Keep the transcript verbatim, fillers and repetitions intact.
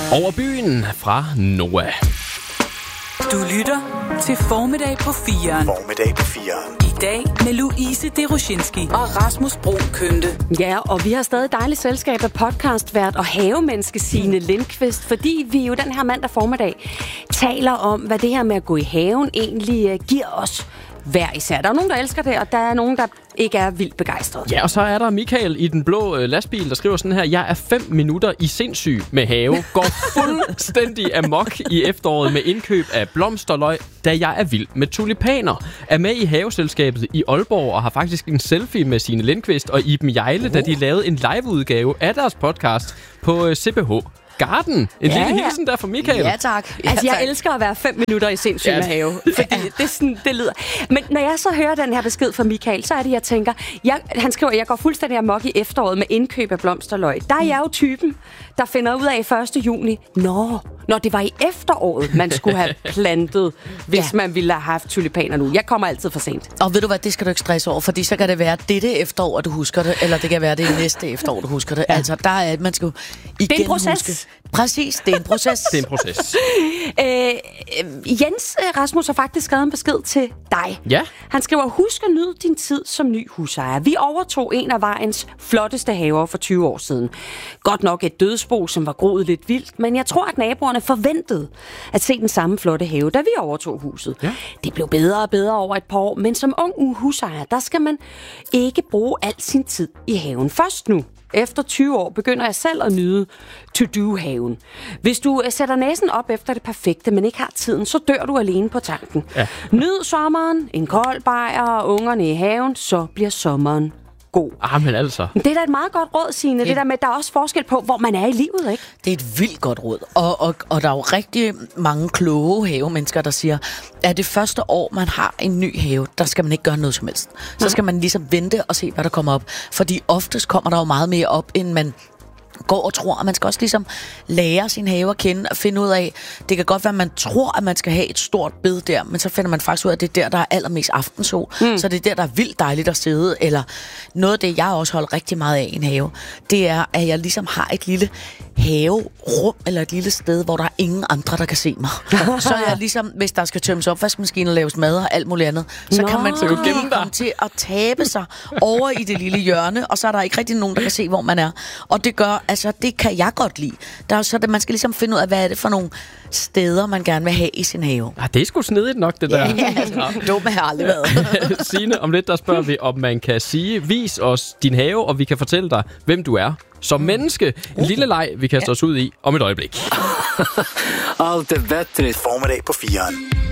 Over byen fra Noah. Du lytter til Formiddag på firen. Formiddag på firen. I dag med Louise Deroshinski og Rasmus Bro Kønte. Ja, og vi har stadig dejligt selskab af podcastvært og havemenneske Signe Lindqvist, fordi vi jo den her mandag formiddag taler om, hvad det her med at gå i haven egentlig uh, giver os hver især. Der er nogen, der elsker det, og der er nogen, der ikke er vildt begejstret. Ja, og så er der Michael i den blå øh, lastbil, der skriver sådan her: jeg er fem minutter i sindssyg med have. Går fuldstændig amok i efteråret med indkøb af blomsterløg, da jeg er vild med tulipaner. Er med i haveselskabet i Aalborg og har faktisk en selfie med Signe Lindqvist og Iben Jejle, uh. da de lavede en liveudgave af deres podcast på øh, C B H Garden. En ja, lille ja. hilsen der fra Michael. Ja, tak. Ja, altså, jeg tak. elsker at være fem minutter i sindssyg ja. med have. Fordi ja. det, er sådan, det lyder. Men når jeg så hører den her besked fra Michael, så er det, jeg tænker... Jeg, han skriver, at jeg går fuldstændig amok i efteråret med indkøb af blomsterløg. Der er jeg jo typen, der finder ud af første juni. Nå, når det var i efteråret, man skulle have plantet, hvis ja. man ville have haft tulipaner nu. Jeg kommer altid for sent. Og ved du hvad, det skal du ikke stresse over, fordi så kan det være dette efterår, du husker det, eller det kan være det næste efterår, du husker det. Ja. Altså, der er, man skal jo igen det er en proces. Huske. Præcis, det er en proces. Det er en proces. øh, Jens Rasmus har faktisk skrevet en besked til dig. Ja. Han skriver, husk at nyde din tid som ny husejer. Vi overtog en af vejens flotteste haver for tyve år siden. Godt nok et dødsbo, som var groet lidt vildt, men jeg tror, at naboerne forventede at se den samme flotte have, da vi overtog huset. Ja. Det blev bedre og bedre over et par år, men som ung husejer, der skal man ikke bruge al sin tid i haven. Først nu, efter tyve år, begynder jeg selv at nyde to-do-haven. Hvis du sætter næsen op efter det perfekte, men ikke har tiden, så dør du alene på tanken. Ja. Nyd sommeren, en kold bajer og ungerne i haven, så bliver sommeren god. Ah, men altså. Det er da et meget godt råd, Signe. Det, det der med, at der er også forskel på, hvor man er i livet, ikke? Det er et vildt godt råd. Og, og, og der er jo rigtig mange kloge havemennesker, der siger, at det første år, man har en ny have, der skal man ikke gøre noget som helst. Så skal man ligesom vente og se, hvad der kommer op. Fordi oftest kommer der jo meget mere op, end man går og tror, at man skal også ligesom lære sin have at kende og finde ud af, det kan godt være, at man tror, at man skal have et stort bed der, men så finder man faktisk ud af, at det er der, der er allermest aftensol. Mm. Så det er der, der er vildt dejligt at sidde. Eller noget af det, jeg også holder rigtig meget af i en have, det er, at jeg ligesom har et lille haverum, eller et lille sted, hvor der er ingen andre, der kan se mig. Så jeg ligesom, hvis der skal tømmes opvaskemaskiner, laves mad og alt muligt andet, så Nå. kan man så komme der. til at tabe sig over i det lille hjørne, og så er der ikke rigtig nogen, der kan se, hvor man er. Og det gør, altså det kan jeg godt lide. Der er så det, man skal ligesom finde ud af, hvad er det for nogle steder, man gerne vil have i sin have. Ah, det er sgu snedigt nok, det der. Ja, dumme har aldrig været. Signe, om lidt der spørger vi, om man kan sige, vis os din have, og vi kan fortælle dig, hvem du er som menneske. En lille leg, vi kaster os ud i om et øjeblik. Alt det bättre. Formiddag på firen.